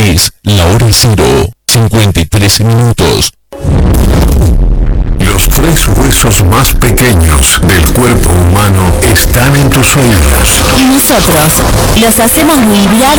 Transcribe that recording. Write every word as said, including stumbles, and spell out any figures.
Es la hora cero, cincuenta y tres minutos. Los tres huesos más pequeños del cuerpo humano están en tus oídos. Y nosotros los hacemos vibrar